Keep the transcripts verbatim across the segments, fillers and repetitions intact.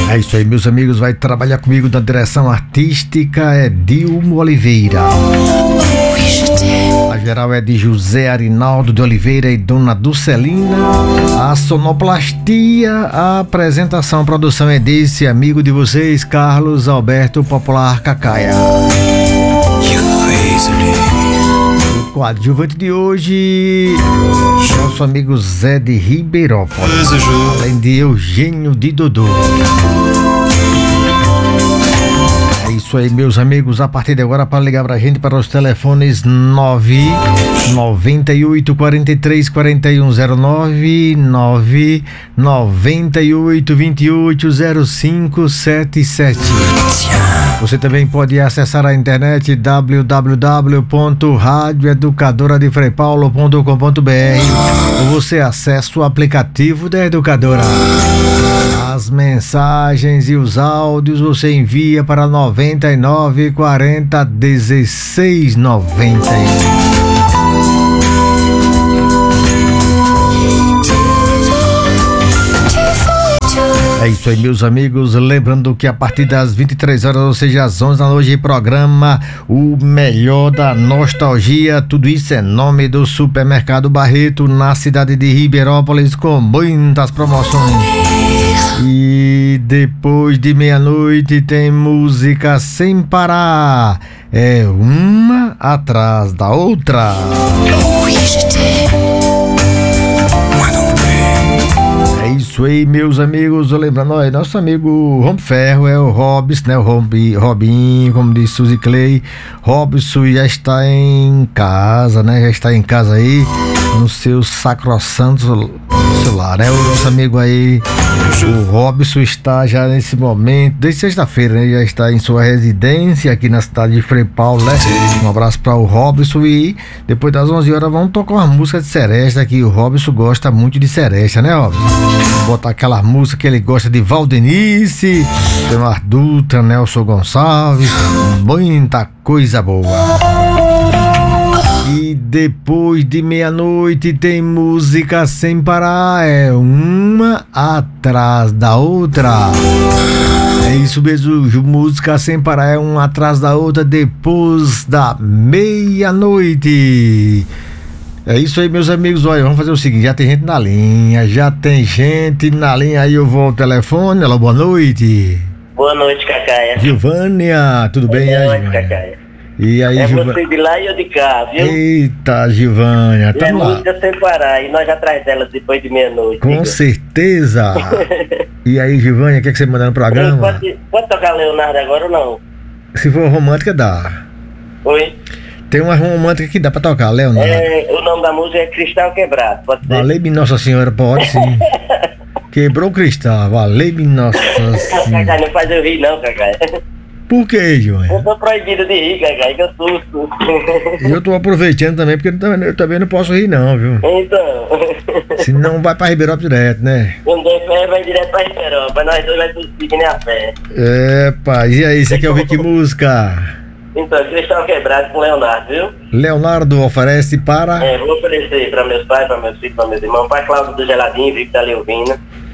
É isso aí, meus amigos. Vai trabalhar comigo na direção artística é Dilmo Oliveira. A geral é de José Arinaldo de Oliveira e Dona Dulcelina. A sonoplastia, a apresentação, a produção é desse amigo de vocês, Carlos Alberto Popular Cacaia. O coadjuvante de hoje, nosso amigo Zé de Ribeirópolis, além de Eugênio de Dodô. É isso aí, meus amigos. A partir de agora, para ligar pra gente para os telefones nove nove oito quatro três quatro um zero nove, nove nove oito dois oito zero cinco sete sete. Você também pode acessar a internet w w w ponto rádio educadora de frei paulo ponto com ponto b r, ou você acessa o aplicativo da Educadora. As mensagens e os áudios você envia para noventa e nove quarenta dezesseis noventa. É isso aí, meus amigos. Lembrando que a partir das vinte e três horas, ou seja, às onze da noite, programa O Melhor da Nostalgia. Tudo isso é nome do Supermercado Barreto, na cidade de Ribeirópolis, com muitas promoções. E depois de meia-noite tem música sem parar. É uma atrás da outra. É isso aí, meus amigos. Lembrando, ó, nosso amigo Rom Ferro é o Robson, né? O Robi, Robinho, como disse Suzy Clay. Robson já está em casa, né? Já está em casa aí, no seu sacrossanto celular, né? O nosso amigo aí, o Robson, está já nesse momento, desde sexta-feira, né? Já está em sua residência aqui na cidade de Frei Paulo, né? Um abraço para o Robson. E depois das onze horas vamos tocar uma música de seresta, que o Robson gosta muito de seresta, né, Robson? Vamos botar aquela música que ele gosta de Valdenice, Leonardo Dutra, Nelson Gonçalves, muita coisa boa. E depois de meia-noite tem música sem parar, é uma atrás da outra. É isso mesmo, música sem parar, é uma atrás da outra depois da meia-noite. É isso aí, meus amigos. Olha, vamos fazer o seguinte: já tem gente na linha, já tem gente na linha. Aí eu vou ao telefone. Alô, boa noite. Boa noite, Cacaia. Gilvânia, tudo bem? Boa noite, Cacaia. E aí, é Gilvânia? Você de lá e eu de cá, viu? Eita, Gilvânia, e é lá. música sem parar, e nós atrás delas depois de meia-noite. Com diga. certeza. E aí, Gilvânia, o que, é que você manda no programa? Pode, pode tocar Leonardo agora ou não? Se for romântica, dá. Oi? Tem uma romântica que dá pra tocar, Leonardo. É, o nome da música é Cristal Quebrado, pode ser? Valeu-me Nossa Senhora, pode sim. Quebrou o cristal, valeu-me Nossa Senhora. Cacai, não faz eu rir não, Cacai. Por que, Gilvânia? Eu tô proibido de rir, Cacai, que eu susto. Eu tô aproveitando também, porque eu também, eu também não posso rir não, viu? Então. Senão vai pra Ribeirópolis direto, né? Quando der fé, vai direto pra Ribeirópolis, nós dois vai tossir que nem a fé. É, pai, e aí, você quer ouvir que música? Então, Cristal Quebrado com Leonardo, viu? Leonardo oferece para... É, vou oferecer para meus pais, para meus filhos, para meus irmãos, para Cláudia do Geladinho, viu, que tá ali ouvindo.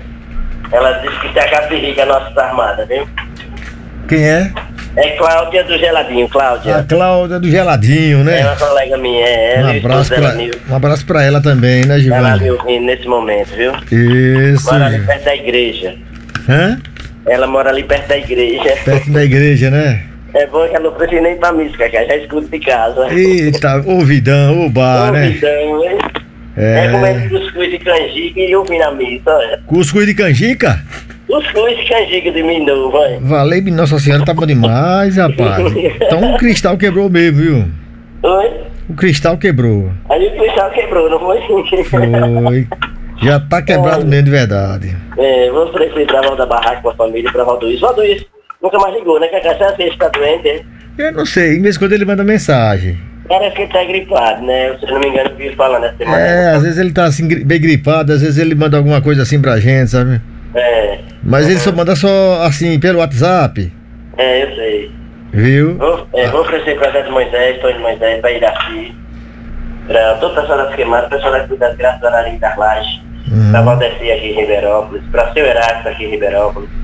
Ela disse que se a Capirrica é nossa armada, viu? Quem é? É Cláudia do Geladinho, Cláudia. A Cláudia do Geladinho, né? É uma colega minha, é ela. Um abraço, pra, um abraço pra ela também, né, Gilvânia? Ela me ouvindo nesse momento, viu? Isso. Mora ali perto da igreja. Hã? Ela mora ali perto da igreja. Perto da igreja, né? É bom que ela não precisa nem ir pra missa, que já escuta de casa. Eita, ouvidão, oba, né? Ouvidão, hein? É, é comendo cuscuz de canjica e ouvindo a missa, olha. Cuscuz de canjica? Cuscuz de canjica de Mindu, vai. Valeu-me Nossa Senhora, tá bom demais, rapaz. Então o cristal quebrou mesmo, viu? Oi? O cristal quebrou. Aí o cristal quebrou, não foi? Foi. Já tá quebrado é. mesmo, de verdade. É, vou oferecer pra Valda Barraco, pra família, pra Valdoís. Valdoís nunca mais ligou, né? Que a cachaça está doente, hein? Eu não sei, mesmo quando ele manda mensagem. Parece que ele tá gripado, né? Se eu não me engano, eu vi falando essa semana. É, às vezes ele tá assim, bem gripado, às vezes ele manda alguma coisa assim pra gente, sabe? É. Mas uhum. ele só manda só assim, pelo WhatsApp. É, eu sei. Viu? Vou, é, vou oferecer pra Zé de Moisés, Tony Moisés, pra Iraci, pra todo o pessoal das queimadas, pessoal das cuidadas graças a Narinho das Lajes, uhum. pra Valdeci aqui em Ribeirópolis, pra seu Heráclito aqui em Ribeirópolis,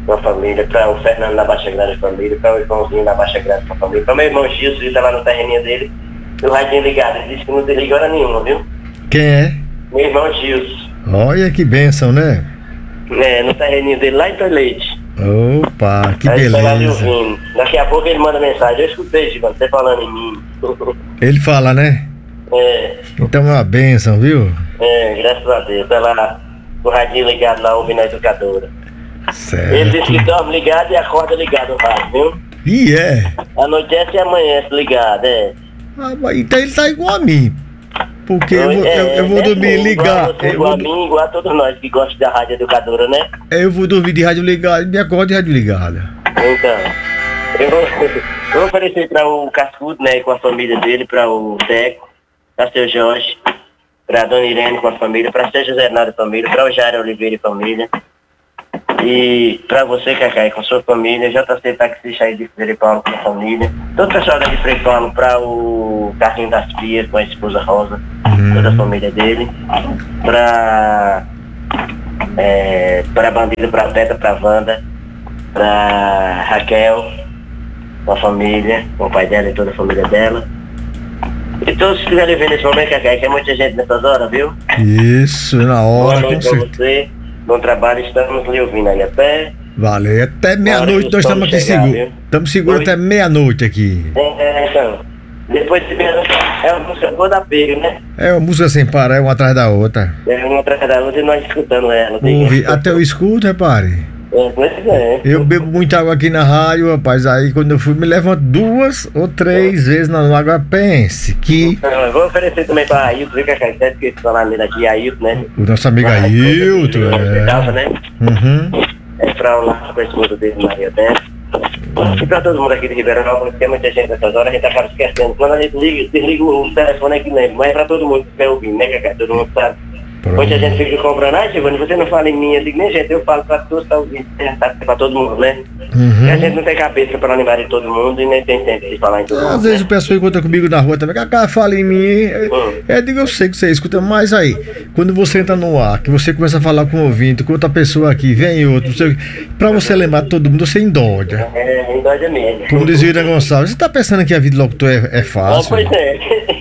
com a família, para o Fernando na Baixa Grande família, para o irmãozinho na Baixa Grande com a família, para meu irmão Gilson, que está lá no terreninho dele, o radinho ligado, ele disse que não desliga hora nenhuma, viu? Quem é? Meu irmão Gilson. Olha que bênção, né? É, no terreninho dele, lá em Toilete. Opa, que Aí ele tá lá me beleza. ouvindo. Daqui a pouco ele manda mensagem. Eu escutei, Givan, você falando em mim. Ele fala, né? É, Então é uma bênção, viu? é, graças a Deus. Tá lá com o radinho ligado lá, ouvindo a educadora. Ele disse que Certo. dorme ligado e acorda ligado o rádio, viu? E é. Anoitece e amanhece ligado, é. Ah, mas então ele tá igual a mim. Porque eu, vou- É, eu, eu vou é dormir sim, ligar. Igual, você, Eu igual a vou, mim, igual a todos nós que gostam da rádio educadora, né? eu vou dormir de rádio ligado e me acordo de rádio ligada. Então, eu vou, eu vou oferecer para o Cascudo, né, com a família dele, para o Deco, para o seu Jorge, para a Dona Irene com a família, para o seu José Nado e família, para o Jair Oliveira e família, e para você, Cacai, com a sua família, J C Taxista aí de Frei Paulo com a família, todo o pessoal da de Frei Paulo, para o Carlinho das Pias com a esposa Rosa, toda a família dele, para é, para a Bandida, para a Teta, para a Wanda, para Raquel, com a família, com o pai dela e toda a família dela. E todos que estiverem vendo nesse momento, Cacai, que é muita gente nessas horas, viu? Isso, na Boa hora, com noite pra certeza. você, bom trabalho, estamos lhe ouvindo aí até. Valeu. Até Na meia-noite hora que nós o estamos sol aqui chegar, seguros. viu? Estamos seguros Oi? até meia-noite aqui. É, então, depois de meia-noite, é uma música boa da pega, né? É uma música sem parar, é uma atrás da outra. É uma atrás da outra e nós escutando ela. tem Ouve, jeito. até eu escuto, repare. É, pois é. Eu bebo muita água aqui na rádio, rapaz. Aí quando eu fui, me levanto duas ou três vezes na água. Pense que Então, eu vou oferecer também pra Ailton, viu, Cacai? Até esqueci de falar nele aqui, Ailton, né? o nosso amigo Ah, Ailton, é. Tava, é. né? Uhum. É pra o lá com a esposa dele, Maria Dessa. E pra todo mundo aqui de Ribeirão, porque tem muita gente nessas horas, a gente acaba esquecendo. Quando a gente liga, desliga o telefone é que lembra, mas é pra todo mundo que estiver ouvindo, né, Cacai? Todo mundo sabe. Pronto. Muita gente fica comprando, ah, Giovanni, você não fala em mim, eu digo, nem gente, eu falo pra todos que tá ouvindo, é, tá pra todo mundo, né? Uhum. E a gente não tem cabeça pra lembrar de todo mundo e nem tem tempo de falar em todo mundo. Às vezes né? o pessoal encontra comigo na rua também, Cacá, fala em mim. Eu, Hum. eu digo, eu sei que você escuta, mas aí, quando você entra no ar, que você começa a falar com o ouvinte, com outra pessoa aqui, vem outro, não sei o quê, pra você lembrar de todo mundo, você endoida. É, indóide mesmo. Como dizia o Irã Gonçalves, você tá pensando que a vida de locutor é, é Ah, fácil? pois é.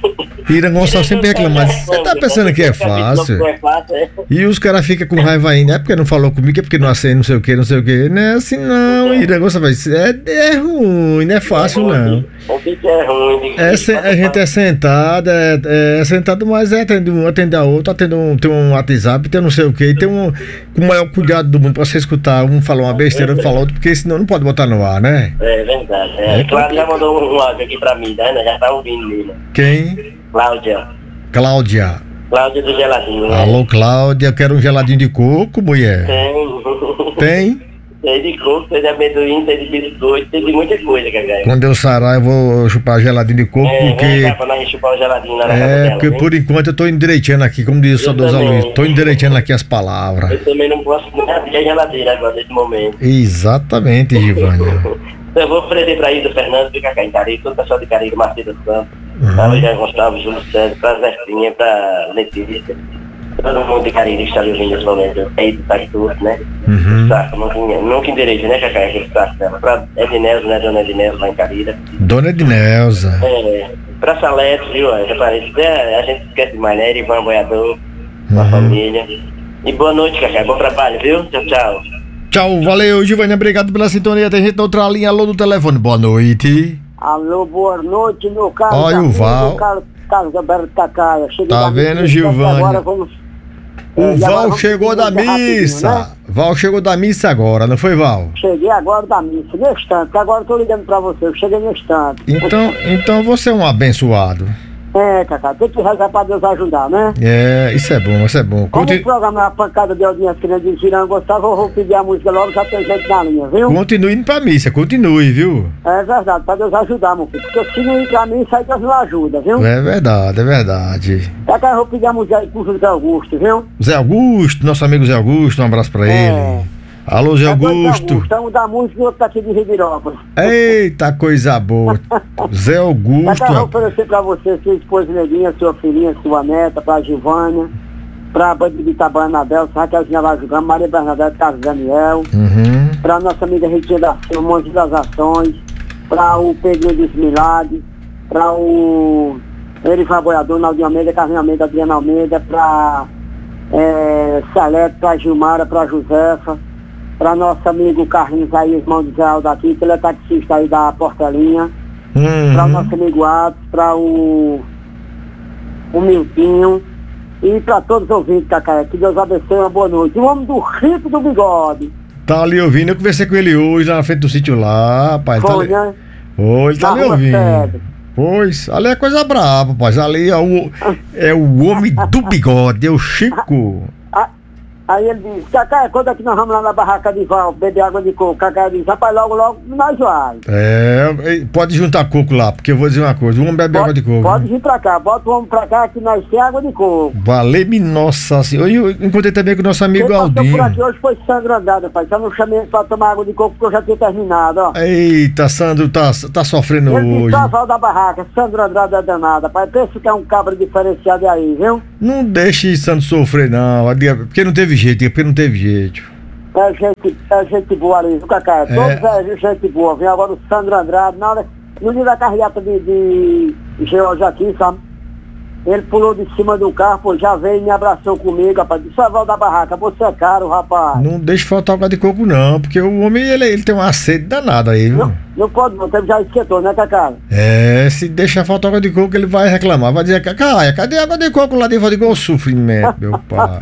Irã Gonçalves sempre reclama, você tá pensando que é fácil? Não é fácil, é. E os caras ficam com raiva ainda, é porque não falou comigo, é porque não acende, não sei o que, não sei o que. Não é assim não, Irã Gonçalves, é, é ruim, não é fácil não. O que que é ruim? É, se- a gente é sentado, é, é sentado, mas é atende um, atende a outro, atende um, tem um WhatsApp, tem não sei o que, tem um, com o maior cuidado do mundo pra você escutar, um falar uma besteira, outro falar outro, porque senão não pode botar no ar, né? É verdade. É, É, Cláudia já mandou um, um áudio aqui pra mim, né? Já tá ouvindo ele. Quem? Cláudia. Cláudia. Cláudia do Geladinho, né? Alô, Cláudia, quero um geladinho de coco, mulher. Tem. Tem? Tem de coco, tem de amendoim, tem de biscoito, tem de muita coisa, Cacai. Quando eu sarar, eu vou chupar geladinho de coco, É, vem porque... cá pra nós chupar o geladinho lá na casa É, dela, porque vem. por enquanto eu tô endireitando aqui, como diz o Eu saudoso também. Luiz, tô endireitando aqui as palavras. Eu também não posso abrir a geladeira agora nesse momento. Exatamente, Givânia. Eu vou oferecer pra Ida Fernandes, do Cacai, em Caribe, todo o pessoal de Caribe, Marcelo dos Campos, Uhum. pra Rogério Gonçalves, Júlio César, pra Zestrinha, pra Letícia, todo mundo de Caribe que está ali ouvindo nesse momento, aí do Tactus, né? Uhum. O saco, nunca, nunca endereço, né, Cacai, aquele saco dela. Pra Ednelza, né, Dona Ednelza, lá em Carira. Dona Ednelza. É, pra Salete, viu, já parece, é, a gente esquece demais, né, Erivan Boiador, com a Uhum. família. E boa noite, Cacai, bom trabalho, viu? Tchau, tchau. Tchau, valeu, Givânia, obrigado pela sintonia. Tem gente na outra linha, alô do telefone, boa noite. Alô, boa noite, meu caro. Olha o amigo, Val. Carlos, Carlos Alberto Cacaia. Cheguei Tá da vendo, missa, Gilvânia? Agora vamos... O É, e agora Val vamos chegou da fazer rapidinho, missa. né? Val chegou da missa agora, não foi, Val? Cheguei agora da missa, no instante, que agora eu tô ligando pra você, eu cheguei no instante. Então, então você é um abençoado. É, Cacá, tem que rezar pra Deus ajudar, né? É, isso é bom, isso é bom. Como Conti- o programa é a pancada de audiência que nem diz Irã Gustavo, eu vou pedir a música logo, já tem gente na linha, viu? Continue indo pra missa, continue, viu? É verdade, pra Deus ajudar, meu filho, porque se não ir pra mim, isso aí Deus não ajuda, viu? É verdade, é verdade. Cacá, eu vou pedir a música aí pro José Augusto, viu? Zé Augusto, nosso amigo Zé Augusto, um abraço pra É. ele. Alô, Zé É dois Zé Augusto. Augusto, um da música e outro daqui de Rivirópolis. Eita, coisa boa. Zé Augusto. Cacá, eu vou rapaz. oferecer pra você, sua esposa Neguinha, sua filhinha, sua neta, pra Givânia. pra Bandidita Bernadette, Raquelzinha Vazugama, Maria Bernadette, Carlos Daniel, Uhum. pra nossa amiga Ritinha da Silva, Monte das Ações, pra o Pedro dos Milagres, pra o Erivan Boiador, Naldinho Almeida, Carlinhos Almeida, Adriana Almeida, pra é, Celeste, pra Gilmara, pra Josefa, pra nosso amigo Carlinhos aí, irmão de Zé Aldo aqui, que ele é taxista aí da Portelinha, Uhum. pra o nosso amigo Atos, pra o, o Miltinho e pra todos os ouvintes, Cacá. Que Deus abençoe, uma boa noite. O homem do rico do bigode. Tá ali ouvindo, eu conversei com ele hoje lá na frente do sítio lá, rapaz. Foi, tá ali... né? Oi, ele tá Na ali Rua ouvindo. Pedra. Pois, ali é coisa braba, rapaz. Ali é o, é o homem do bigode, é o Chico. Ah, aí ele disse, Cacá, quando é que nós vamos lá na barraca de Val, beber água de coco? Cacá disse, rapaz, logo, logo nós vai. É, pode juntar coco lá, porque eu vou dizer uma coisa, o homem bebe água de coco. Pode né? vir pra cá, bota o homem pra cá que nós tem água de coco. Valeu-me, nossa senhora. Eu encontrei também com o nosso amigo Quem passou por Aldinho. aqui hoje foi Sandro Andrade, rapaz. Só não chamei ele pra tomar água de coco porque eu já tinha terminado, ó. Eita, Sandro, tá, tá sofrendo Ele disse, hoje. Val da barraca, Sandro Andrade é danado, rapaz. Pensa que é um cabra diferenciado aí, viu? Não deixe Sandro sofrer, não. Porque não teve jeito, porque não teve jeito. É gente, é gente boa ali, viu, Cacá? É. Todos é gente boa, viu? Agora o Sandro Andrade, na hora, no dia da carreata de, de George aqui, sabe? Ele pulou de cima do carro, pô, já veio e me abraçou comigo, rapaz. Disse, Val da barraca, você é caro, rapaz. Não deixe faltar água de coco, não. Porque o homem, ele, ele tem uma sede danada aí, viu? Não, não pode não, tempo já esquentou, né, Cacá? É, se deixar faltar água de coco, ele vai reclamar. Vai dizer, Cacaia, cadê a água de coco lá dentro? Igual sofrimento, meu pai.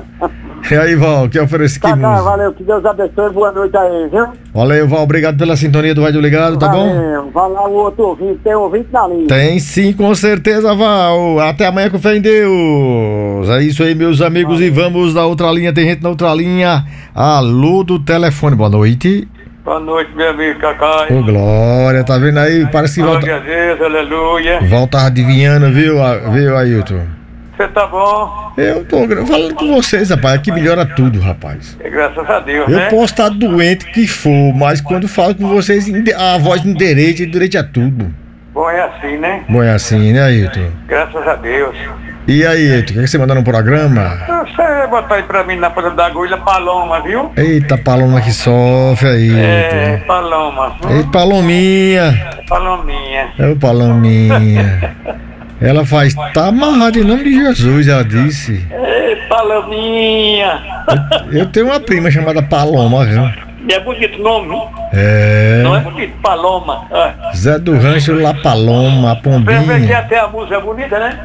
E aí, Val, que oferece que Cacá, música? valeu, que Deus abençoe, boa noite aí, viu? Valeu, Val, obrigado pela sintonia do Rádio Ligado, tá bom? Valeu, vai lá o outro ouvinte, tem ouvinte na linha. Tem sim, com certeza, Val. Até amanhã com fé em Deus. É isso aí, meus amigos, e vamos na outra linha. Tem gente na outra linha. Alô do telefone, boa noite. Boa noite, meu amigo Cacá. Ô, Glória, tá vendo aí? Parece que Val, Glória a Deus, aleluia. Val tá adivinhando, viu, viu, Ailton? Você tá bom? Eu tô gra- falando com vocês, rapaz, aqui melhora tudo, rapaz. É, graças a Deus, Eu né? posso estar doente que for, mas quando falo com vocês, inde- a voz me endereita, endereita tudo. Bom, é assim, né? Bom, é assim, né, Ailton? Graças a Deus. E aí, Ailton, o que é que você mandou no programa? Você botar aí pra mim na ponta da agulha, Paloma, viu? Eita, Paloma que sofre, Ailton. É, Paloma. Ei, Palominha. Palominha. É o Palominha. Ela faz, tá amarrado em nome de Jesus, ela disse. Ei, Palominha. Eu tenho uma prima chamada Paloma, viu? E é bonito o nome, viu? É. Não é bonito, Paloma. Ah. Zé do Rancho La Paloma, a Você vê que Pombinha. até a música é bonita, né?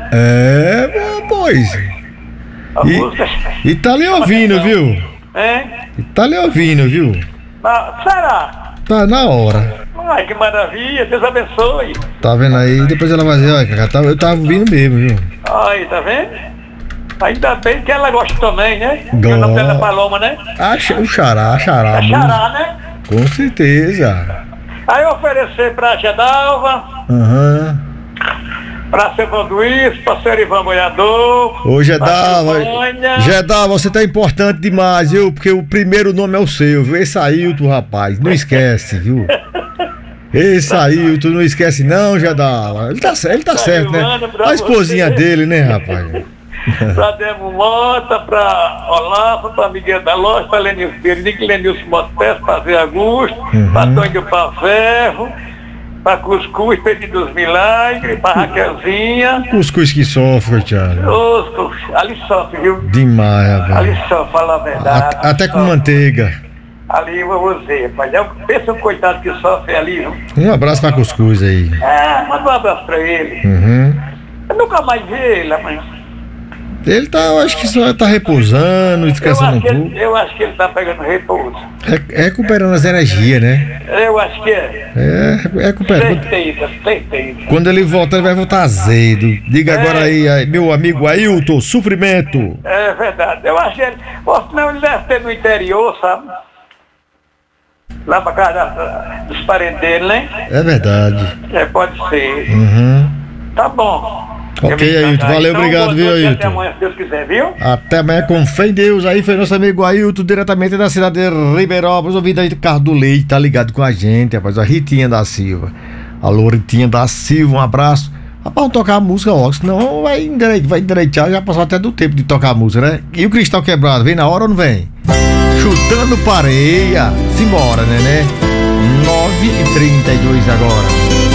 É, pois. A E, música. e tá ali ouvindo, viu? É? E tá ali ouvindo, viu? Ah, será? Tá na hora. Ai, que maravilha, Deus abençoe. Tá vendo aí? Depois ela vai dizer, olha, Cacá, tá- eu tava ouvindo mesmo, viu? Aí, tá vendo? Ainda bem que ela gosta também, né? Gosta. Que o nome dela é Paloma, né? Ah, o Xará, a Xará. É a música. Xará, né? Com certeza. Aí eu oferecer pra Gedalva, Aham. pra Sevando Luiz, pra ser Ivan Boiador. Ô, pra Gedalva, Silvânia. Gedalva, você tá importante demais, viu? Porque o primeiro nome é o seu, viu? Esse Ailton, rapaz, não esquece, viu? Esse Ailton, não esquece não, Gedalva. Ele tá, cer- ele tá certo, né? Silvana, pra A esposinha você. dele, né, rapaz? Pra Demo Mota, pra Olavo, pra Miguel da Loja, pra Lenilson Bernique, Lenilson Motés, pra Zé Augusto, Uhum. pra Tonho Paferro, pra Cuscuz, Pedro dos Milagres, pra Raquelzinha. Cuscuz que sofre, Thiago. Ô, ali sofre, viu? Demais, Ali rapaz. só, fala a verdade. A- até com sofre. manteiga. Ali eu vou dizer, mas eu penso um coitado que sofre ali, viu? Um abraço pra Cuscuz aí. É, manda um abraço pra ele. Uhum. Eu nunca mais vi ele, mas Ele tá, eu acho que só tá repousando, eu descansando acho, um que pouco. ele, eu acho que ele tá pegando repouso. Re- Recuperando as energias, né? Eu acho que é. É, recuperando. Certeza, certeza. Quando ele voltar, ele vai voltar azedo. Diga agora aí, aí, meu amigo Ailton, sofrimento. É verdade. Eu acho que ele. Ou senão ele deve ter no interior, sabe? Lá pra casa da- dos parentes dele, né? É verdade. É, pode ser. Uhum. Tá bom. Ok, Eu me Ailton. encarnar. Valeu, Então, obrigado, boa viu, noite e Ailton? Até amanhã, se Deus quiser, viu? Até amanhã com fé em Deus. Aí foi nosso amigo Ailton, diretamente da cidade de Ribeirópolis, ouvindo aí do carro do leite, tá ligado com a gente, rapaz. A Ritinha da Silva. Alô, Ritinha da Silva, um abraço. Rapaz, vamos tocar a música logo, senão vai endireitar, vai endireitar, já passou até do tempo de tocar a música, né? E o Cristal Quebrado, vem na hora ou não vem? Chutando pareia, simbora, né, né? nove e trinta e dois agora.